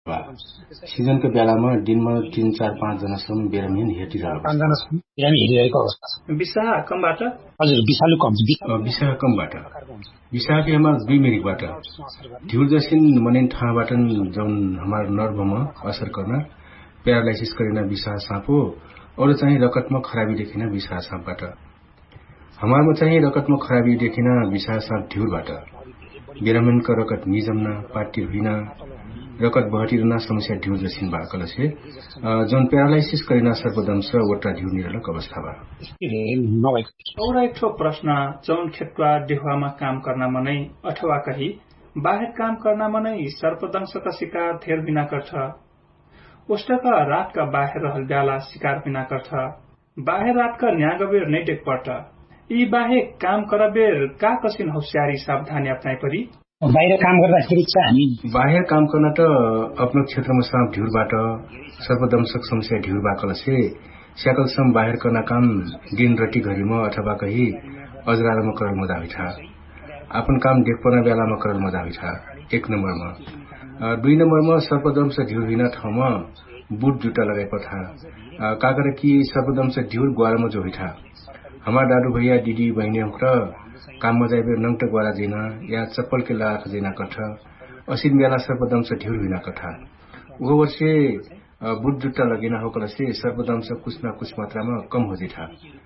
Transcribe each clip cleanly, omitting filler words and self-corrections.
सिजनको बेलामा दिनमा 3, 4, 5 जनासम्म बिरामीन हेरिरहेको अवस्था छ। विषा कमबाट हजुर विषालु कम विषा कमबाट विषाके हमार 2 मिरिकबाट ढिउर जसिन मनिन ठाबाट जौन हमार नर्भमा असर करना प्यारालाइसिस करिना विषा साँपो और चाहिँ रकतमा खराबी देखिना विषा साँपबाट हमारमा चाहिँ रकतमा खराबी देखिना विषा साँप ढिउरबाट बिरामीनको रकत निजम्ना पाटी हुइना रकत बहटिरना समस्या ढिउर जसिन बाकलसे जौन प्यारालाइसिस करिना सर्पदंश वटा ढिउर निरलक अवस्था बा। और एक ठो प्रश्न जौन खेतवा देहुवामा काम गर्न मनै अथवा कही बाहेर काम गर्न मनै सर्पदंशका शिकार धेर बिना गर्छ। उष्टका रातका बाहेर रहल ब्याला शिकार बिना गर्छ। बाहेर रातका न्यागबेर नै देख पर्छ। यी बाहेक काम करबेर का कसिन होशियारी सावधानी अपनाइ परी। बाहिर काम गर्दाखेरि चाहिँ हामी बाहिर काम गर्न त आफ्नो क्षेत्रमा साँप ढिउरबाट सर्पदंशक समस्या ढिउर बाकलसे स्याकलसम बाहिर गर्न काम दिन रटी घरीमा अथवा कही अजरारमा करल मजा हुइथा अपन काम देखपर्ने बेलामा करल मजा हुइथा 1 नम्बरमा। 2 नम्बरमा सर्पदंश ढिउर हुइना ठाउँमा बुट जुटा लगाइ पथा काकर कि सर्पदंश ढिउर ग्वारामा जो हुइथा हमार दादु भैया दिदी बहिनी हुँक्र काममा जाइबे नंगट ग्वारा जिना या चप्पल के लाख जिना कठ असिन बेला सर्पदंश ढिउर हुइना कथा वो वर्षे बुट जुट्टा लगिना हो कलसे सर्पदंश कुछ न कुछ मात्रामा कम हो जिथा।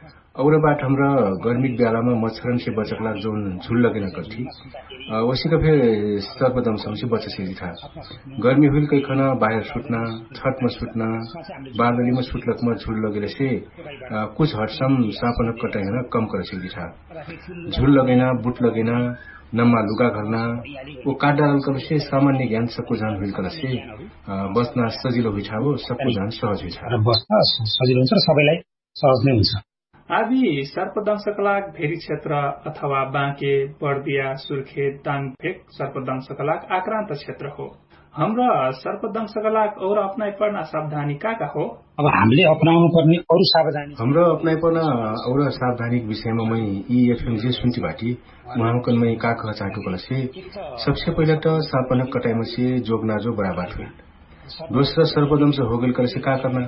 और बात हमरा गर्मी बेलामा मच्छरन से बचकला जोन झुल लगिना कथी वसीका फिर सर्पदंश से बचसे जिथा। गर्मी हुइल कै खना बाहिर सुट्ना छतमा सुट्ना बादलीमा सुटलकमा झुल लगेले से कुछ हटसम सापनक कटाइना कम करसे जिथा। झुल लगेना बुट लगेना नम्मा लुगा घरना वो काटडाल कलसे सामान्य ज्ञान सबको जान हुइल कलसे बस्ना सजिलो हुइछा हो सबको जान सहज हुइछा बस्न सजिलो हुन्छ र सबैलाई सहज नै हुन्छ। आदि सर्पदंशका लागि भेरी क्षेत्र अथवा बाँके बर्दिया सुर्खेत दाङभेक सर्पदंशका लागि आक्रान्त क्षेत्र हो। हाम्रो सर्पदंशका लागि और अपनाइ पर्ने सावधानी का हो। अब हामीले अपनाउनु पर्ने अरु सावधानी हाम्रो अपनाइ पर्ने और सावधानीको विषयमा मै EFM जे सुन्ति बाटी उहाँकन मै का कह चाहटु कलसे सबसे पहिला त सापनक कटाइमा से जोगनाजो बराबर हुई। दोस्रो सर्पदंश हो गेल कलसे का करना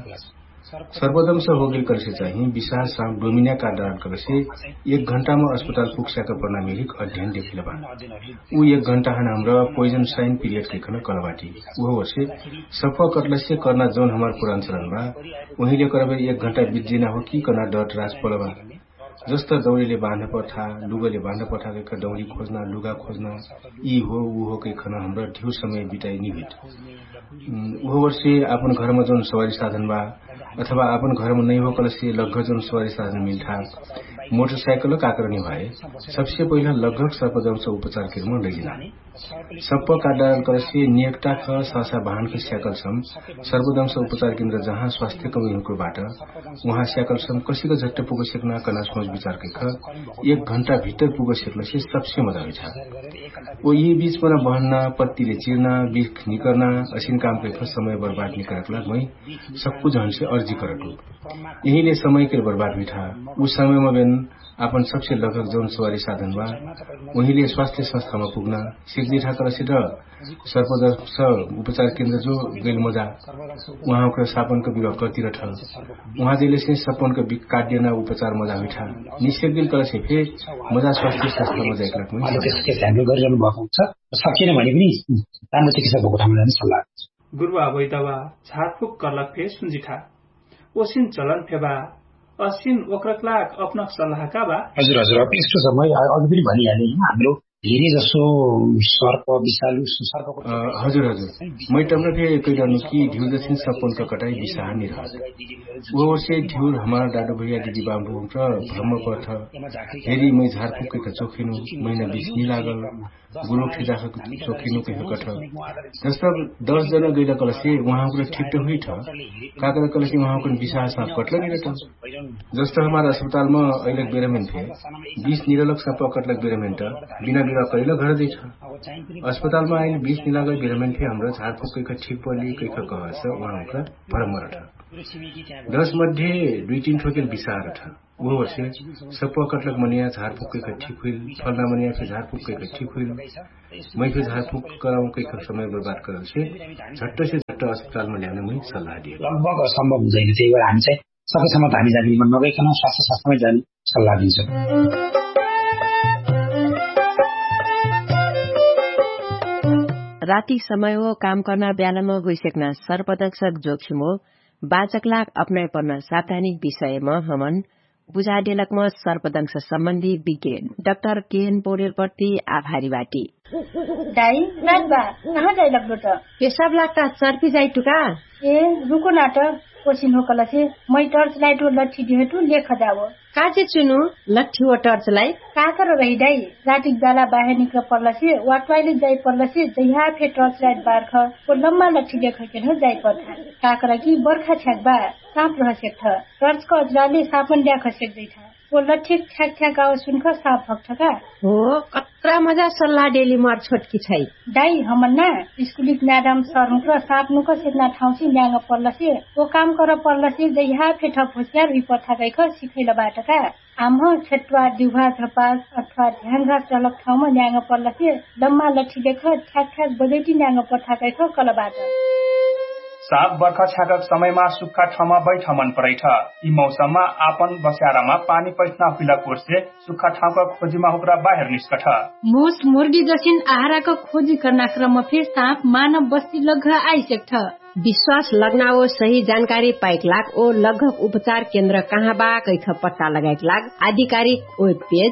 सर्पदंश हो गेल कलसे चाहिँ विशाल साँप डोमिनिया काटडाल कलसे 1 घण्टामा अस्पताल पुग्साका प्रणामीलिक अध्ययन देखिल बा। ऊ 1 घण्टा हन हाम्रो पोइजन साइन पिरियड केखन कलबाटी वो वर्षे सफा करलसे करना जोन हमार पुरान चलन बा वहीले करबे 1 घण्टा बीत जिना हो कि कना डट राज पलबा जस्ता दौडीले बाँध्न पर्था लुगाले बाँध्न पर्था के दौडी खोज्न लुगा खोज्न यी हो ऊ हो के खना हाम्रो ढिउ समय बिताइ निभित। वो वर्षे अपन घरमा जोन सवारी साधन बा अथवा अपन घरमा नै हो कलसे लगभग जोन सवारी साधन मिल्था मोटरसाइकल काकरनी भए सबसे पहिला लगभग सर्पदंश उपचार केन्द्रमा लैजिना सप्प काटडाल कलसे नियक्ता ख सासा वाहन के स्याकलसम सर्पदंश उपचार केन्द्र जहाँ स्वास्थ्य कर्मीहरूकोबाट वहाँ स्याकलसम कसैको झट्ट पुग सक्ना कना सोच विचार के ख 1 घण्टा भित्र पुग सक्लसे सबसे मजा हुन्छ। वो यी बीचमा बहन्ना पत्तीले चिर्ना बिख निकर्ना असिन काम के समय बर्बाद निकरकला मै सबको झन से अर्जी करटू यहीले समय के बर्बाद हुइथा। उस समयमा बेन अपन सबसे लगभग जौन सवारी साधन बा वहीले स्वास्थ्य संस्थामा पुग्न सिक्दिठा कलसित सर्पदंश उपचार केन्द्र जो गेल मजा उहाँको सापनको विभाग कतिर छ उहाँ दिले से सपनको बिक काट्यना उपचार मजा हुइठा निश्चय दिल कलसे फे मजा स्वास्थ्य संस्थामा जाइकला पनि ह्यान्डल गरिरहनु भएको हुन्छ सकिएन भने पनि राम्रो चिकित्सकको कोठामा जाने सल्लाह गुरुवा वैदवा झारफुक करलक फे सुन्जिठा ओसिन चलन फेबा असिन ओक्रकलाक अपना सल्लाह का बा। हजुर हजुर अब यस्तो छ मै अघि पनि भनिहालेँ हाम्रो धेरै जसो सर्प विषालु सर्पको हजुर हजुर मै तमरा फे कइलानु कि ढिउ जसिन सपनका कटाइ विषा नि रहत वो वर्षे ढिउर हमार दादु भैया दिदी बाबु हुन्छ भ्रम पर्थ हेरी मै झारफुक के चोखिनु महिना 20 नि लागल गुरु खिजाख चोखिनु के कठ जस्ता 10 जना गइला कलसे उहाँको ठीक त हुइ छ काकर कलसे उहाँको विषा साप कटल नि त जस्तो हमार अस्पतालमा अहिले बेरमेन थे 20 निरलक साप कटलक बेरमेन त बिना बिरा कइला घर दै छ अस्पतालमा अहिले 20 निलागल बेरमेन थे हाम्रो झारफुक के ठीक पली के कहस उहाँको भरमर छ। 10 मध्ये 2-3 ठोकेल विसार था वो वर्षे सप्प कटलक मनिया झारफुक के ठीक हुई फलना मनिया फिर झारफुक के ठीक हुई मैं फिर झारफुक कराऊं के समय बर्बाद कर से झट्ट से झट्ट अस्पताल में ल्याउन मैं सल्लाह दिए। लगभग असम्भव हुँदैन, त्यही भएर हामी चाहिँ सकेसम्म हामी जागिरमा नगइकन स्वास्थ्य शास्त्रमै जाने सल्लाह दिन्छौँ। राति समय हो काम गर्न बेलामा गइसक्न सर्पदंशक जोखिम हो बाचकलाग अपनाइ पर्न सावधानिक विषयमा हमन बुझाडेलकमा सर्पदंश सम्बन्धी विज्ञ डाक्टर केएन पौडेलप्रति आभारी बाटी। दाई नाटबा कहाँ जाई लाग्दो त पेशाब लाग्दा चर्पी जाई टुका ए रुको नाट कोसिन होकला से मै टर्च लाइट हो लट्ठी दिहेटु लेख जावो काजे चुनु लट्ठी व टर्च लाइट का कर रही दाई रातिक बेला बाहिर निक्ल पर्ला से वा टॉयलेट जाई पर्ला से जहाँ फे टर्च लाइट बार्ख को लम्बा लट्ठी लेख के न जाई पर्था का कर कि बर्खा छ्याक बा साप रह सेक थ टर्च को अजराले सापन ल्या खसेक दै था वो लट्ठी ठ्याक ठ्याक आवाज सुनख साप भक्त का हो कत्रा मजा सल्लाह डेली मार छोटकी छै दाई हमन ना स्कुलिक म्याडम सर मुख साप नुक सेक्ना ठाउँ से ल्याङ पर्ला से वो काम कर पर्ला से जहाँ फे ठप होशियार हुई पर्था गइख सिखैला बाटका आम छेटवा दिउहा झपास अथवा ध्यानघाट चलक ठाउँमा ल्याङ पर्ला से लम्बा लट्ठी देख ठ्याक ठ्याक बजैटी ल्याङ पर्था गइख कलबाट साप बर्खा छ्याकक समयमा सुक्खा ठाउँमा बैठ मन परेछ। यी मौसममा आपन बस्यारामा पानी पैठना हुइला कोर्से सुक्खा ठाउँका खोजीमा हुक्रा बाहिर निस्कठ मोस मुर्गी जसिन आहाराको खोजी गर्न क्रम फेर साप मानव बस्ती लग्घ आइसक्छ। विश्वास लगना वो सही जानकारी पाइक लाग ओ लगभग उपचार केन्द्र कहाँ बा कैथ पत्ता लगाइक लाग आधिकारिक वेब पेज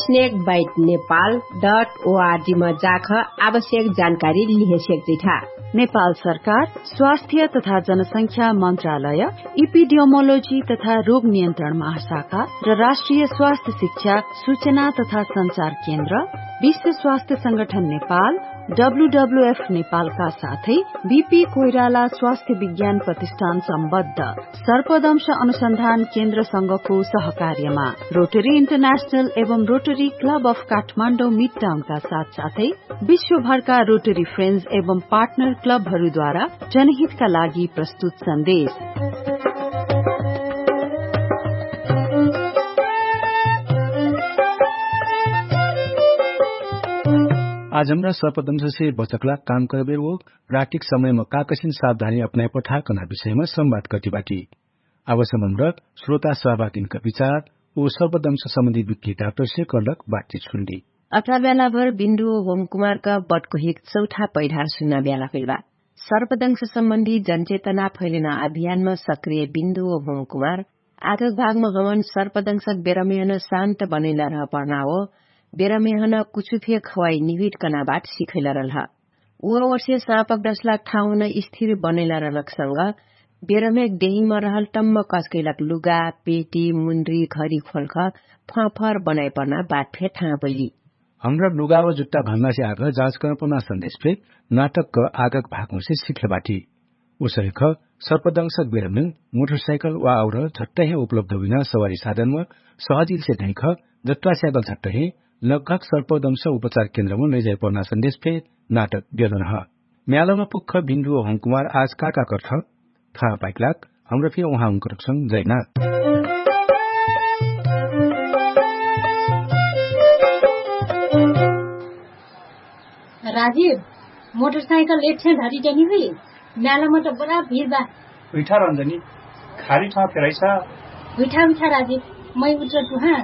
snakebitenepal.org मा जाख आवश्यक जानकारी लिहे सक्छिथा। नेपाल सरकार स्वास्थ्य तथा जनसंख्या मन्त्रालय इपिडियोमोलोजी तथा रोग नियन्त्रण महाशाखा र राष्ट्रिय स्वास्थ्य शिक्षा सूचना तथा संचार केन्द्र विश्व स्वास्थ्य संगठन नेपाल WWF नेपालका साथै बीपी कोइराला स्वास्थ्य विज्ञान प्रतिष्ठान सम्बद्ध सर्पदंश अनुसन्धान केन्द्र संघको सहकार्यमा रोटरी इन्टरनेशनल एवं rotary club of Kathmandu mid टाउनका साथसाथै विश्वभरका रोटरी फ्रेन्ड्स एवं पार्टनर क्लबहरूद्वारा जनहितका लागि प्रस्तुत सन्देश। आज हमरा सर्पदंश से बचकला काम करबे वो रातिक समयमा काकसिन सावधानी अपनाए पठाकना विषयमा संवाद कटिबाटी आवश्यक हमरा श्रोता सहभागीका विचार ओ सर्पदंश सम्बन्धी विज्ञ डाक्टर से करलक बातचीत सुन्दी। अठा बेला भर बिन्दु होम कुमारका बटको हिक चौथा पैढार सुन्न बेला फिल्बा सर्पदंश सम्बन्धी जनचेतना फैलिन अभियानमा सक्रिय बिन्दु होम कुमार आगक भागमा गमन सर्पदंशक बेरमेहन शान्त बनेला रह पर्ना हो बेरमेहन कुचुफे खवाई निविट कनाबाट सिखैला रह वो वर्षे सापक 10 लाख ठाउँ स्थिर बनेला रलकसँग बेरमेक डेहीमा रहल टम्म कस्कैलक लुगा पेटी मुन्द्री खरी खोल्ख फर बनाइ पर्ना बात फे ठाँ पैली हमरा लुगा व जुत्ता भन्न से आग जाँच गर्न पर्ना सन्देश पे नाटक आगक भागों से सिखे बाटी उसैख सर्पदंशक बेरमेन मोटरसाइकल वा और झट्टै उपलब्ध हुन सवारी साधनमा सहजिल से ढैख जट्टा साइकल झट्टै लगभग सर्पदंश उपचार केन्द्रमा लैजाइ पर्ना सन्देश पे नाटक बेलन ह म्यालमा पुख बिन्दु हङकुमार आज काका कर्थ थाहा पाइकलाक हाम्रो फे उहाँ हुँकरक्सन जैना राजीव मोटरसाइकल एकछिन धरी जानी हुई म्यालामा त बडा भिड बा उठा रञ्जनी खाली ठाउँ फेरै छ उठा राजीव मै उठ तुहा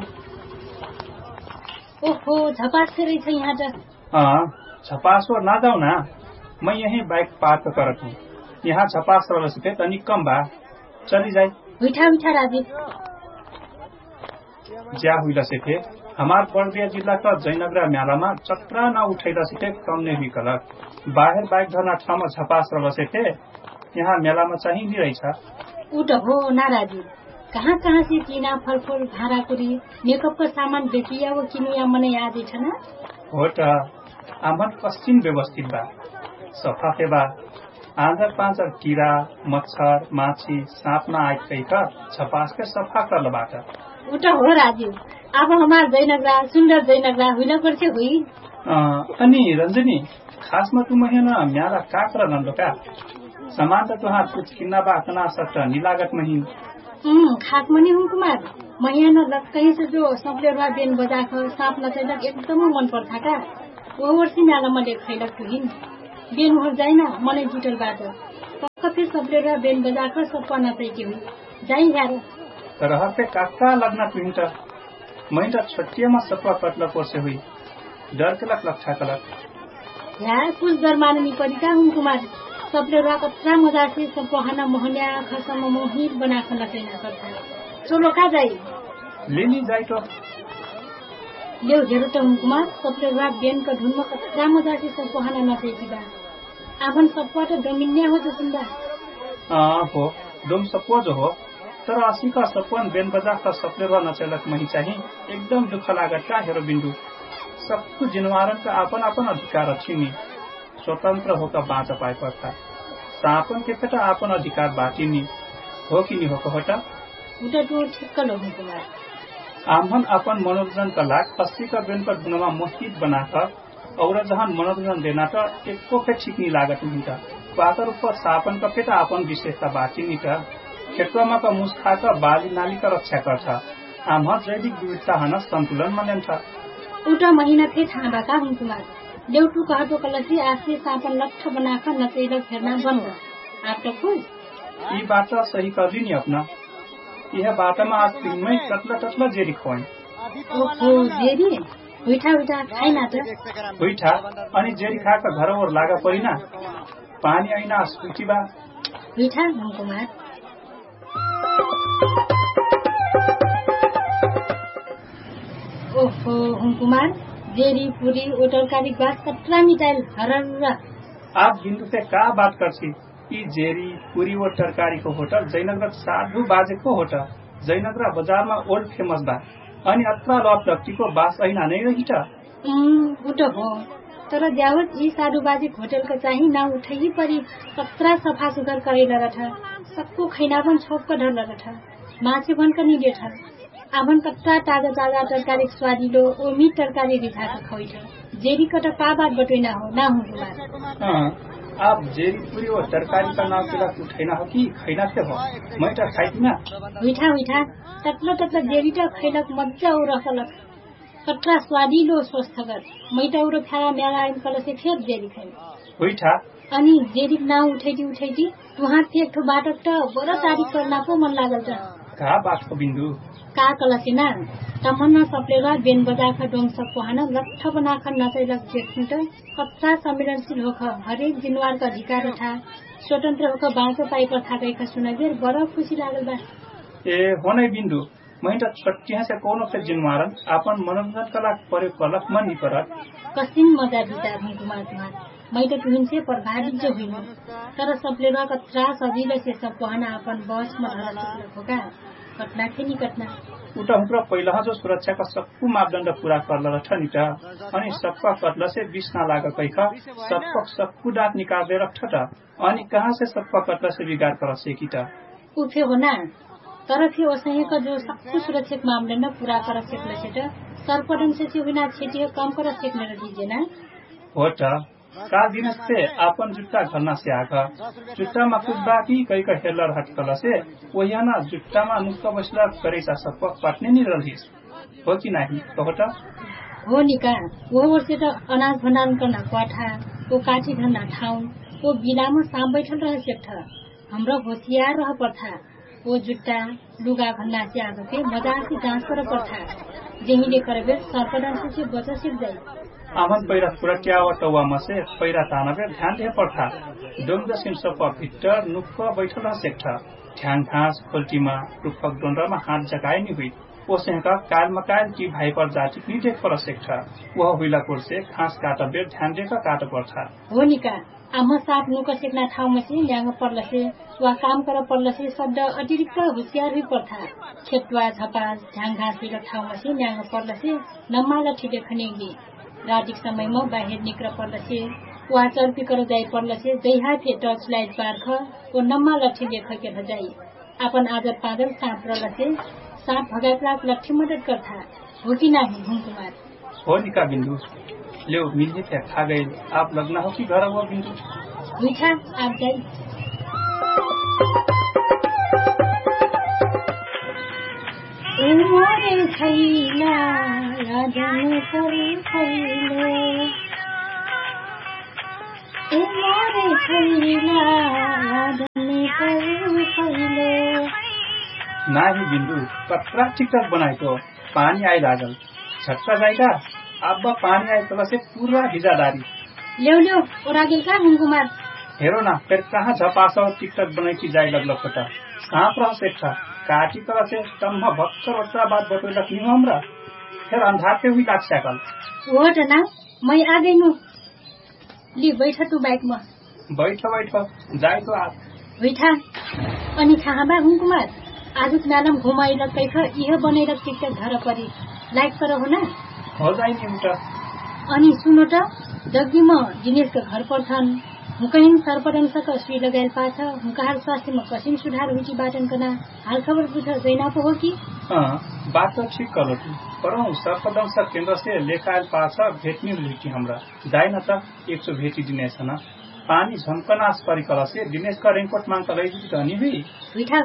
ओहो झपास फेरै छ यहाँ त झपास वर ना जाऊ ना मैं यही बाइक पार्क करत हूँ यहाँ झपास रह सके तनी कम बा चली जाए उठा राजीव ज्या हुइला से थे हमार बर्दिया जिल्ला का जयनगरा म्यालामा चक्रा न उठैला से थे कम ने हुई कलक बाहर बाइक धरना ठाउँमा झपास रह से थे यहाँ मेलामा चाहिँ नि रहेछ उठ हो ना राजीव कहाँ से टीना फलफूल भाँडाकुरी मेकअप का सामान बेचिया वो किनिया मने याद छ न हो त आमन कस्टिन व्यवस्थित बा सफा फेबा आंधर पांचर कीड़ा मच्छर माछी सांप न आइकै का छपास के सफा करल बाट उठ हो राजीव अब हमार जयनगरा सुन्दर जयनगरा हुन पर्छ हुई अनि रञ्जनी खासमा तु महिना म्याला काक्र नन्दोका सामान त तुहार कुछ किन्ना बा कना सकता नी लागत नहीं खाक मनी हूँ कुमार महिना न लग कहीं से जो सबले रुआ बेन बजा कर सांप नचैलक एकदम मन पर्था का वो वर्षी नाला मले खैलक तुहिन बेन हो जाए ना मने जुटल बात पक्का फिर सबले रुआ बेन बजा कर सबका नचै के हुई जाई यार रहर पे काका लगना तुहिन त मैं त छट्टियामा सबका कटला पर्से हुई डर के लग लक्षा कलक यार कुछ डर माननी पड़ी का हूँ कुमार सबले रुआ कतरा मजा से सब बहाना मोहनिया खसम मोहित बना कर नचैना करता चलो का जाई लेनी जाई तो ले घेरो त हूँ कुमार सबले रुआ बेन का धुन में कतरा मजा से सब बहाना नचै बा आभन सबका तो डमिन्या हो जो सुंदा हो डोम सबको जो हो तर असी का सपन बेन बजा का सबले रुआ नचैलक मही चाहिए एकदम दुख लागत का हेरो बिंदु सबको जिनवारन का अपन अपन अधिकार अच्छी नहीं स्वतंत्र होकर बाँच पाए पड़ता सापन के कटा अपन अधिकार बाटी नहीं हो कि नहीं हो कहटा उटा तो ठीक कलो कुमार आमन अपन मनोरंजन का लाग 80 का बेन पर दुनवा मोहित बनाकर और जहाँ मनोरंजन देना था एक को पे ठीक नहीं लागत नहीं था पाकर ऊपर सापन का पेटा अपन विशेषता बाटी नहीं था खेतवा का मुस्खा का बाली नाली का रक्षा करता आम जैविक विविधता हना संतुलन माने था उटा महीना थे छाँबा का हूँ कुमार देउटू कहटो कलसी आसे सापन लक्ष्य बनाकर नचैलक हेर्ना बंद आप तो खुश ये बात सही कर दी नहीं अपना यह बात में आज दिन में टटला जेरी खोए ओहो जेरी हुइठा खाई ना तो हुइठा अनि जेरी खा का घर और लागा पड़ी ना पानी आईना सुची बा हुइठा हूँ कुमार ओहो हूँ कुमार जेरी पूरी ओ तरकारी बात कतरा मिटाइल हरर आप बिंदु से का बात करसी ई जेरी पूरी और तरकारी को होटल जयनगर साधु बाजे को होटल जयनगर बाजार में ओल्ड फेमस बा अनि अत्रा लॉप व्यक्ति को बास ऐना नहीं रही था उठो हो तर जावत ई साधु बाजे होटल का चाहिए ना उठाई परी कतरा सफा सुग्घर करेला रहा सबको खैना बन छोप कर ढल रहा माछे बन कर नहीं देता आभन कत्ता ताजा ताजा तरकारी स्वादिलो ओ मीट तरकारी रिझा के खइछ जेरी कटा का बात बटैना हो ना हो कुमार आप जेरी पूरी और तरकारी का नाम केला उठैना हो कि खैना से हो मैं त खाइदिना हुइठा तत्लो जेरी त खैलक मज्जा हो रसलक कत्रा स्वादिलो स्वस्थकर मैं त उरो खाना मेला आइन कल से फेर जेरी खाइ हुइठा अनि जेरी ना उठैती तुहार थे एक ठो बाटक त बडा तारीफ करना को मन लागल त का बात को बिंदु का कलसिना तमन्ना सबले बेन बजा का डोम सबको हाना लट्ठ बना कर नचैलक देखने त कत्रा संवेदनशील होकर हरेक जिनवार का अधिकार था स्वतंत्र होकर बाँचो पाई पर था गई सुनाबेर बड़ा खुशी लागल बा ए होने बिंदु मैं त छट्टिया से कोनो से जिनवारन अपन मनोरंजन कला प्रयोग करलक मन नहीं करत कसिन मजा दिता हूँ कुमार तुम्हार मैं तो तुहिन से प्रभावित जो हुई हूँ तर सबले कतरा सजिलो से सबको हाना अपन बस में धर होगा कटना थे नहीं कटना उटा हुँक्रा पहिला जो सुरक्षा का सबको मापदण्ड पूरा करल रह नि त अनि सबका कटल से विष ना लाग कैख सबको दाँत निकाल रख त अनि कहाँ से सबका कटल से बिगाड़ कर सेकी त उठे हो ना तर फिर वसही का जो सबको सुरक्षित मामले न पूरा कर सकले से त सर्पदन से बिना छेटिए कम कर सकने दीजिए ना हो त का दिन से अपन जुत्ता घरना से आगा जुत्ता में कुछ बाकी कई का हेलर हटकल से वही ना जुत्ता में मुक्त बसला करे सा सब पटने नहीं रहिस हो कि नहीं कहता हो निका वो वर्ष तो अनाज भंडारण करना कोठा वो काठी धरना ठाउँ वो बिना में सांप बैठल रह सकता हमरा होशियार रह पर्था वो जुत्ता लुगा घन्ना से आगे के मजा से जांच कर पर्था जही ले करबे सर्पदन से बच सिक जाए आमन पैरा सुरक्षा और टौवा से पैरा तानबे ध्यान दे पर्था डोंग सिमसप भित्र नुक्क बैठल रह सकता ध्यान घास खोल्टीमा रुखक डोंडरमा हाथ जगाए नहीं हुई ओसेका काल मकाल की भाई पर जाति नहीं देख पर सकता वह हुईला कोर से घास काटबे ध्यान देकर काट पर्था हो निका आम साथ नुक सेक्ना ठाउँ में से ल्याङ पर्लसे वा काम कर पर्लसे शब्द अतिरिक्त होशियार हुई पर्था खेतवा झपास ध्यान घास हुईला ठाउँ में से ल्याङ पर्लसे नम्माला ठिटे खनेगी रातिक समय में बाहिर निकल पर्लसे वा चर्पी कर जाई पर्लसे जैहा थे टर्च लाइट बार्ख वो नम्मा लट्ठी देख के जाई अपन आदर पादर सांप रलसे सांप भगात लट्ठी मदद करता हो कि नहीं हूँ कुमार हो निका बिंदु ले मिलने थे खा गए आप लगना हो कि घर वो बिंदु मीठा आप जाई नारी बिन्दु कत्रा टिकटक बनाएको पानी आई लागल झट्का जाइका अब पानी आए तलसे पूरा हिजादारी ल्याउ ओरागेल का हुकुमार हेरो न फिर कहाँ झपास टिकटक बनाई जाए लगलग त सांप रह सेठा काटी तरह से तम्ह भक्कर ओटरा बात बटो लखनी हमरा फिर अंधार के हुई लाग सकल ओट ना मैं आ गई नु ली बैठ तू बाइक में बैठ जाए तो आप बैठा अनि थाहा हुकुमार आजुक नानम घुमाई लगतै छ इह बनेर टिकटक धर परी लाइक कर हो ना हो जाए नि उता अनि सुनो त जग्गी म दिनेश का घर पर छन् मुकैन सर्पदंशक सुई लगाइल पाछ हुनका स्वास्थ्यमा कसिन सुधार हुइची बाटन कना हाल खबर बुझ जैना पो हो कि बात तो ठीक करो तू परौ सर्पदंशक केन्द्र से लेखाइल पाछ भेट्नी लिटी हमरा जाइन त 100 भेटी दिनेश न पानी झम्कनास परिकल से दिनेश का रेनकोट मांग त लैजी त नि हुई बिठा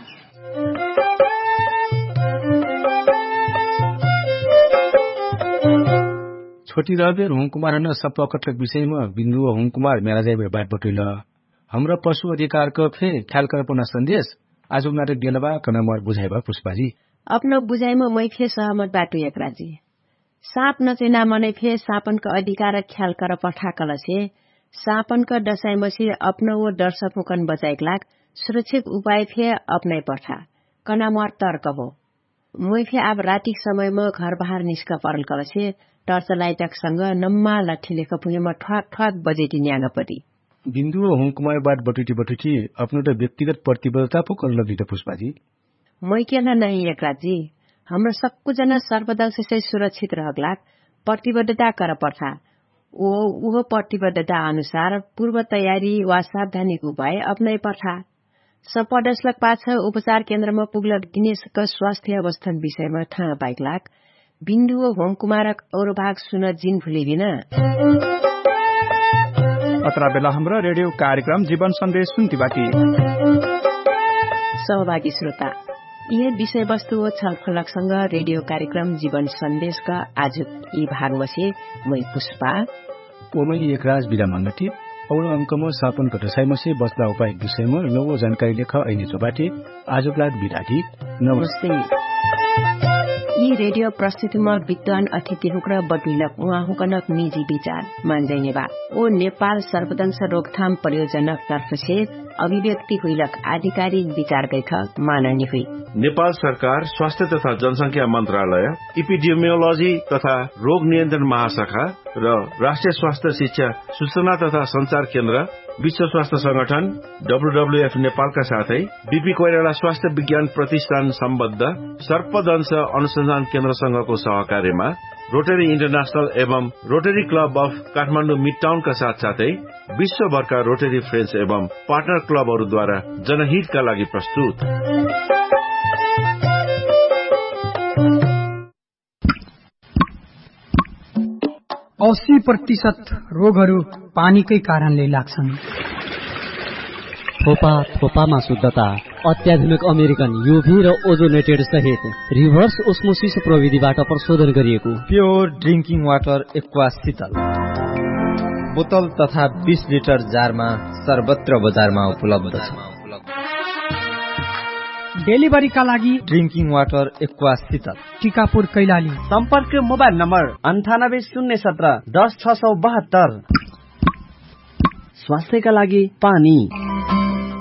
छोटी रबेर हुकुमार न सब पकटक विषयमा बिन्दु हुकुमार मेरा जाइबे बात बटुल हमरा पशु अधिकार को फे ख्याल करपना संदेश आज नाटक गेलबा कनमर बुझाइबा पुष्पाजी अपनो बुझाइमा मै फे सहमत बाटु एकराजी साप नचेना मनै फे सापन का अधिकार ख्याल कर पठाकल से सापन का दसाई मसी अपनो वो दर्शक मुकन बचाइक लाग सुरक्षित उपाय फे अपनाइ पठा कनमर तर्क हो मै फे अब रातिक समयमा घर बाहर निस्क परल कलसे टर्च लाइटक संग नम्मा लाठी लेख पुगेमा ठ्वाक बजेटी न्याग परी बिन्दु हुकुमार बात बटुटी आफ्नो त व्यक्तिगत प्रतिबद्धता पो कर लगी त पुष्पाजी मै केला नै एकराजी हाम्रो सक्कु जना सर्वदंश से सुरक्षित रहगलाक प्रतिबद्धता कर पठा वो प्रतिबद्धता अनुसार पूर्व तयारी वा सावधानिक उपाय अपनाइ पठा सपदस्लक पाछ उपचार केन्द्रमा पुग्लक दिनेशका स्वास्थ्य अवस्था विषयमा थाहा पाइकलाक बिन्दु होमकुमारक और भाग सुन जिन भुलिबिन अत्रा बेला हाम्रो रेडियो कार्यक्रम जीवन सन्देश सुन्तीबाटी सहभागी श्रोता यह विषय वस्तु हो छलफलसँग रेडियो कार्यक्रम जीवन सन्देशका आज यी भागवसे मै पुष्पा ओमै एकराज बिदा मङ्गटी और अंकमा सापन कटसाइमसे बस्दा उपाय विषयमा नवो जानकारी लेख ऐने जोबाटी आजोग्लाद बिदागी नमस्ते यी रेडियो प्रस्तुतिमा विद्वान अतिथि हुक्र बटुलक उहाँहुकनक निजी विचार मान्जैने बा ओ नेपाल सर्पदंश रोकथाम परियोजनक तर्फ से अभिव्यक्ति हुइलक आधिकारिक विचार गैख माननीय हुई नेपाल सरकार स्वास्थ्य तथा जनसंख्या मन्त्रालय इपिडेमियोलोजी तथा रोग नियन्त्रण महाशाखा र राष्ट्रिय स्वास्थ्य शिक्षा सूचना तथा संचार केन्द्र विश्व स्वास्थ्य संगठन WWF नेपालका साथै बीपी कोइराला स्वास्थ्य विज्ञान प्रतिष्ठान सम्बद्ध सर्पदंश अनुसन्धान केन्द्रसँगको सहकार्यमा रोटरी इन्टरनेशनल एवं रोटरी क्लब अफ काठमाडौँ मिडटाउनका साथसाथै विश्वभरका रोटरी फ्रेन्ड्स एवं पार्टनर क्लबहरूद्वारा जनहितका लागि प्रस्तुत 80% रोगहरू पानीकै कारणले लाग्छन्। थोपामा शुद्धता, अत्याधुनिक अमेरिकन युभी र ओजोनेटेड सहित रिभर्स ओस्मोसिस प्रविधिबाट प्रशोधन गरिएको प्योर ड्रिंकिङ वाटर एक्वा शीतल बोतल तथा 20 लिटर जारमा सर्वत्र बजारमा उपलब्ध छ। डेलिभरीका लागि ड्रिंकिङ वाटर एक्वा शीतल टिकापुर कैलाली। सम्पर्क मोबाइल नम्बर 98 017 10 672। स्वास्थ्यका लागि पानी।